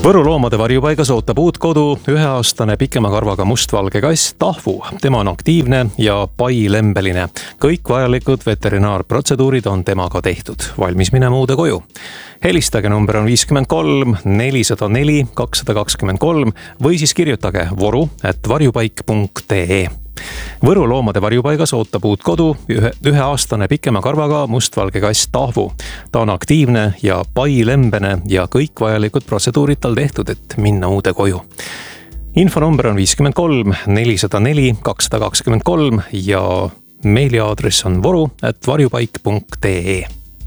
Võru loomade varjupaigas ootab uut kodu 1-aastane pikema karvaga mustvalge kass Tahvu. Tema on aktiivne ja pailembeline. Kõik vajalikud veterinaarprotseduurid on temaga tehtud. Valmis minema uude koju. Helistage, number on 53 404 223 või siis kirjutage voru@varjupaik.ee. Võru loomade varjupaigas ootab uut kodu 1-aastane pikema karvaga mustvalge kass Tahvu. Ta on aktiivne ja pailembene ja kõik vajalikud protseduurid tal tehtud, et minna uude koju. Infonumber on 53 404 223 ja meiliaadress on voru@varjupaik.ee.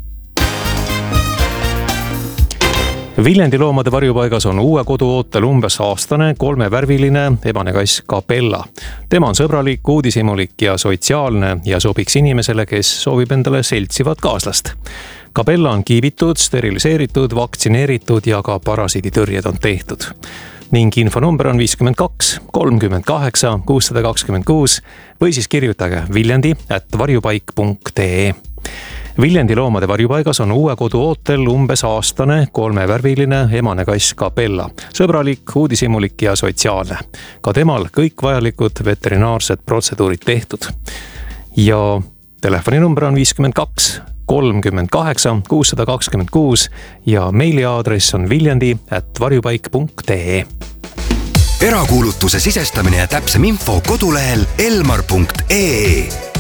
Viljandi loomade varjupaigas on uue kodu ootel umbes aastane 3-värviline emane kass Capella. Tema on sõbralik, uudishimulik ja sotsiaalne ja sobiks inimesele, kes soovib endale seltsivat kaaslast. Capella on kiibitud, steriliseeritud, vaktsineeritud ja ka parasiiditõrjed on tehtud. Ning infonumber on 52 38 626 või siis kirjutage viljandi@varjupaik.ee. Viljandi loomade varjupaigas on uue kodu ootel umbes aastane 3-värviline emane kass Capella. Sõbralik, uudishimulik ja sotsiaalne. Ka temal kõik vajalikud veterinaarsed protseduurid tehtud. Ja telefoninumber on 52 38 626 ja meiliaadress on viljandi@varjupaik.ee. Erakuulutuse sisestamine ja täpsem info kodulehel elmar.ee.